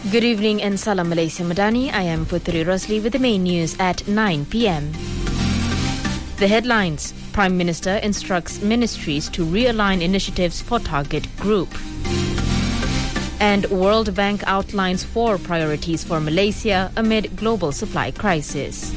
Good evening and Salam Malaysia Madani. I am Putri Rosli with the main news at 9 p.m. The headlines: Prime Minister instructs ministries to realign initiatives for target group. And World Bank outlines 4 priorities for Malaysia amid global supply crisis.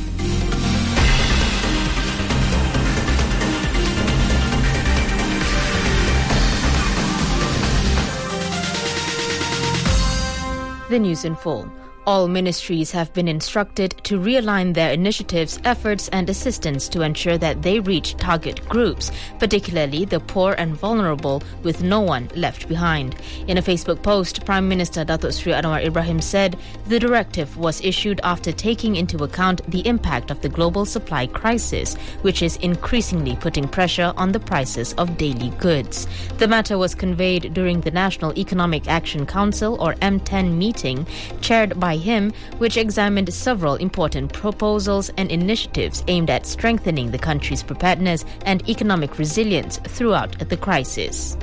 The news in full. All ministries have been instructed to realign their initiatives, efforts and assistance to ensure that they reach target groups, particularly the poor and vulnerable, with no one left behind. In a Facebook post, Prime Minister Datuk Seri Anwar Ibrahim said the directive was issued after taking into account the impact of the global supply crisis, which is increasingly putting pressure on the prices of daily goods. The matter was conveyed during the National Economic Action Council or M10 meeting, chaired by him, which examined several important proposals and initiatives aimed at strengthening the country's preparedness and economic resilience throughout the crisis.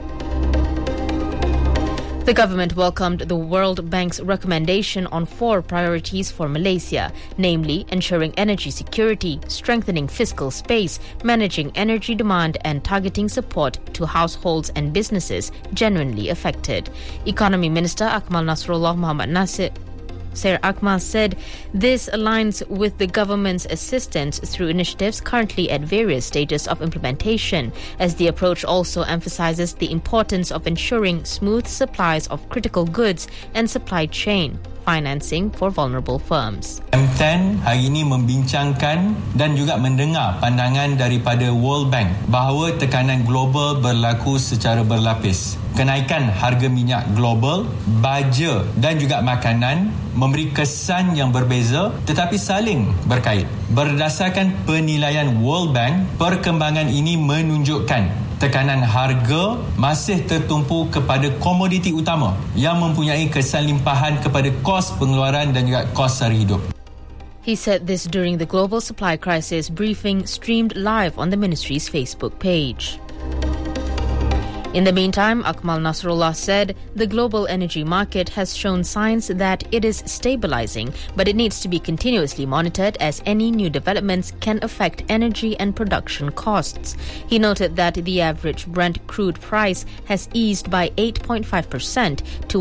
The government welcomed the World Bank's recommendation on 4 priorities for Malaysia, namely ensuring energy security, strengthening fiscal space, managing energy demand and targeting support to households and businesses genuinely affected. Economy Minister Akmal Nasrullah Muhammad Nasir Akmal said this aligns with the government's assistance through initiatives currently at various stages of implementation, as the approach also emphasizes the importance of ensuring smooth supplies of critical goods and supply chain financing for vulnerable firms. M10 hari ini membincangkan dan juga mendengar pandangan daripada World Bank bahawa tekanan global berlaku secara berlapis. Kenaikan harga minyak global, baja dan juga makanan memberi kesan yang berbeza tetapi saling berkait. Berdasarkan penilaian World Bank, perkembangan ini menunjukkan tekanan harga masih tertumpu kepada komoditi utama yang mempunyai kesan limpahan kepada kos pengeluaran dan juga kos sara hidup. He said this during the global supply crisis briefing streamed live on the ministry's Facebook page. In the meantime, Akmal Nasrullah said the global energy market has shown signs that it is stabilizing, but it needs to be continuously monitored as any new developments can affect energy and production costs. He noted that the average Brent crude price has eased by 8.5% to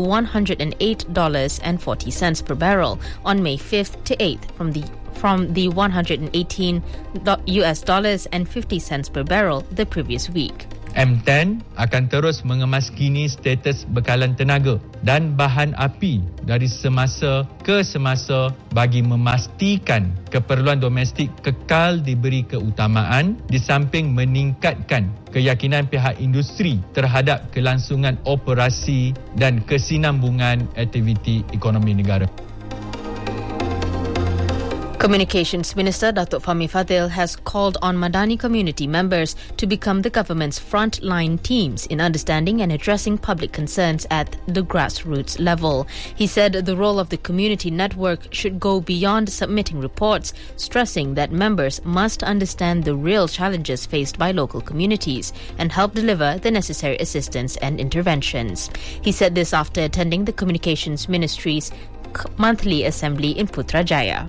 $108.40 per barrel on May 5th to 8th from the $118.50 per barrel the previous week. M10 akan terus mengemas-kini status bekalan tenaga dan bahan api dari semasa ke semasa bagi memastikan keperluan domestik kekal diberi keutamaan di samping meningkatkan keyakinan pihak industri terhadap kelangsungan operasi dan kesinambungan aktiviti ekonomi negara. Communications Minister Datuk Fahmi Fadil has called on Madani community members to become the government's frontline teams in understanding and addressing public concerns at the grassroots level. He said the role of the community network should go beyond submitting reports, stressing that members must understand the real challenges faced by local communities and help deliver the necessary assistance and interventions. He said this after attending the Communications Ministry's monthly assembly in Putrajaya.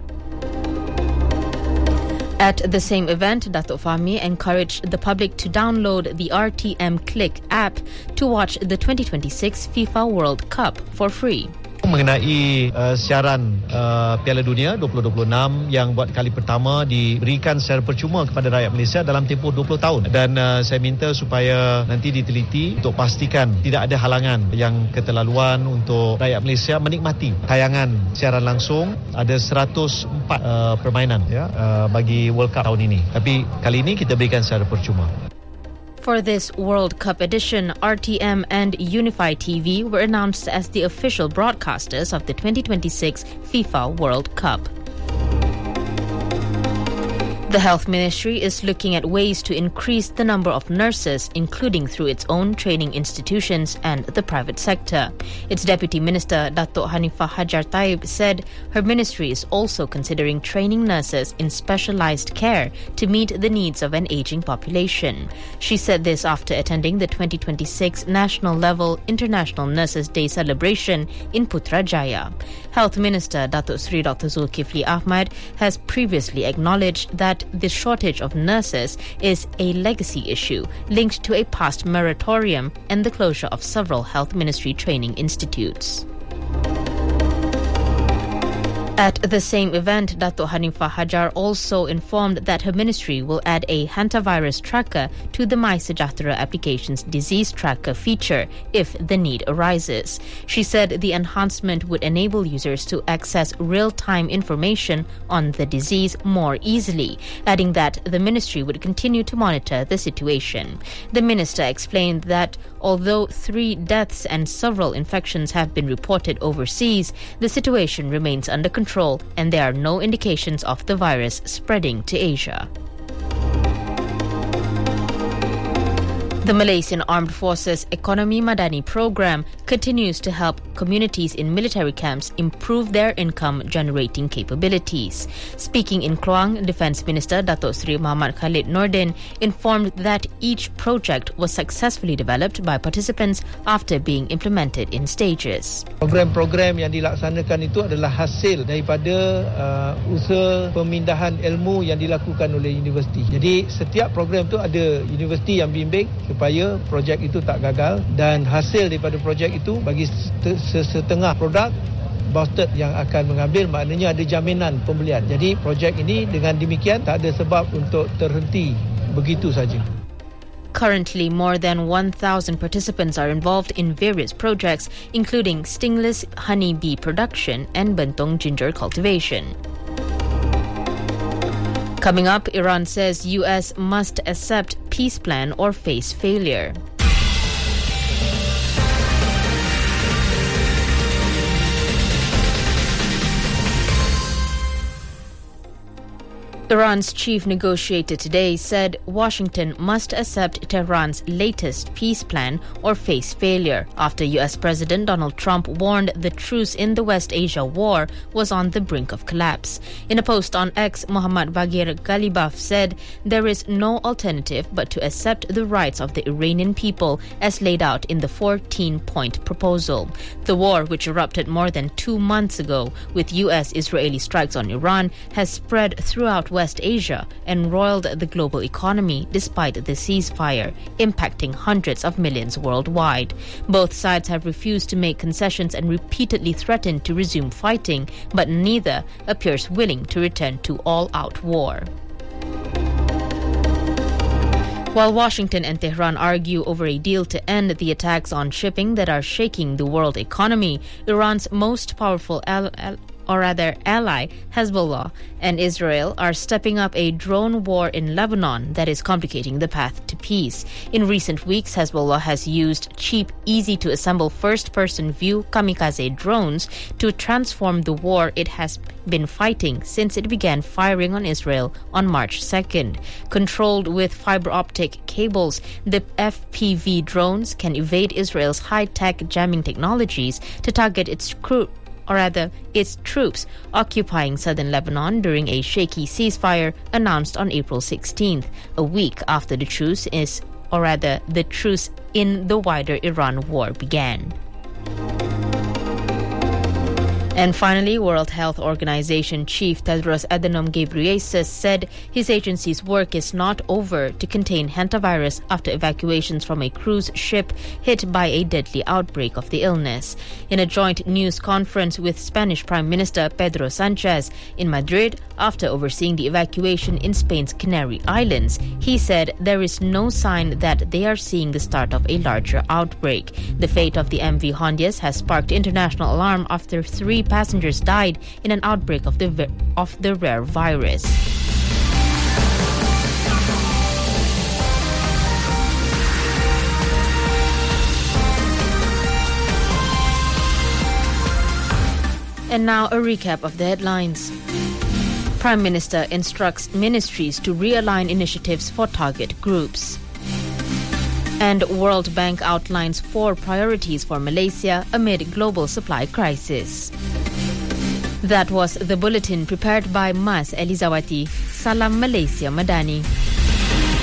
At the same event, Datuk Fahmi encouraged the public to download the RTM Click app to watch the 2026 FIFA World Cup for free. Mengenai siaran Piala Dunia 2026 yang buat kali pertama diberikan secara percuma kepada rakyat Malaysia dalam tempoh 20 tahun, dan saya minta supaya nanti diteliti untuk pastikan tidak ada halangan yang keterlaluan untuk rakyat Malaysia menikmati tayangan siaran langsung. Ada 104 permainan bagi World Cup tahun ini, tapi kali ini kita berikan secara percuma. For this World Cup edition, RTM and Unify TV were announced as the official broadcasters of the 2026 FIFA World Cup. The Health Ministry is looking at ways to increase the number of nurses, including through its own training institutions and the private sector. Its Deputy Minister, Datuk Hanifah Hajar Taib, said her ministry is also considering training nurses in specialised care to meet the needs of an ageing population. She said this after attending the 2026 National Level International Nurses Day celebration in Putrajaya. Health Minister Datuk Seri Dr. Zulkifli Ahmad has previously acknowledged that the shortage of nurses is a legacy issue linked to a past moratorium and the closure of several health ministry training institutes. At the same event, Datuk Hanifah Hajar also informed that her ministry will add a hantavirus tracker to the MySejahtera application's disease tracker feature if the need arises. She said the enhancement would enable users to access real-time information on the disease more easily, adding that the ministry would continue to monitor the situation. The minister explained that although 3 deaths and several infections have been reported overseas, the situation remains under control and there are no indications of the virus spreading to Asia. The Malaysian Armed Forces Economy Madani program continues to help communities in military camps improve their income-generating capabilities. Speaking in Kluang, Defence Minister Datuk Seri Muhammad Khalid Nordin informed that each project was successfully developed by participants after being implemented in stages. Program-program yang dilaksanakan itu adalah hasil daripada usaha pemindahan ilmu yang dilakukan oleh universiti. Jadi setiap program itu ada universiti yang bimbing supaya projek itu tak gagal, dan hasil daripada projek itu bagi setengah produk Boston yang akan mengambil, maknanya ada jaminan pembelian. Jadi projek ini dengan demikian tak ada sebab untuk terhenti begitu saja. Currently, more than 1,000 participants are involved in various projects, including stingless honey bee production and bentong ginger cultivation. Coming up, Iran says US must accept peace plan or face failure. Iran's chief negotiator today said Washington must accept Tehran's latest peace plan or face failure after US President Donald Trump warned the truce in the West Asia war was on the brink of collapse. In a post on X, Muhammad Baghir Ghalibaf said there is no alternative but to accept the rights of the Iranian people as laid out in the 14-point proposal. The war, which erupted more than 2 months ago with US-Israeli strikes on Iran, has spread throughout West Asia and roiled the global economy despite the ceasefire, impacting hundreds of millions worldwide. Both sides have refused to make concessions and repeatedly threatened to resume fighting, but neither appears willing to return to all-out war. While Washington and Tehran argue over a deal to end the attacks on shipping that are shaking the world economy, Iran's most powerful ally, Hezbollah, and Israel are stepping up a drone war in Lebanon that is complicating the path to peace. In recent weeks, Hezbollah has used cheap, easy-to-assemble first-person view kamikaze drones to transform the war it has been fighting since it began firing on Israel on March 2nd. Controlled with fiber-optic cables, the FPV drones can evade Israel's high-tech jamming technologies to target its troops occupying southern Lebanon during a shaky ceasefire announced on April 16th, a week after the truce in the wider Iran war began. And finally, World Health Organization Chief Tedros Adhanom Ghebreyesus said his agency's work is not over to contain hantavirus after evacuations from a cruise ship hit by a deadly outbreak of the illness. In a joint news conference with Spanish Prime Minister Pedro Sanchez in Madrid after overseeing the evacuation in Spain's Canary Islands, he said there is no sign that they are seeing the start of a larger outbreak. The fate of the MV Hondias has sparked international alarm after 3 passengers died in an outbreak of the rare virus. And now a recap of the headlines. Prime Minister instructs ministries to realign initiatives for target groups. And World Bank outlines 4 priorities for Malaysia amid global supply crisis. That was the bulletin prepared by Mas Elizawati. Salam Malaysia Madani.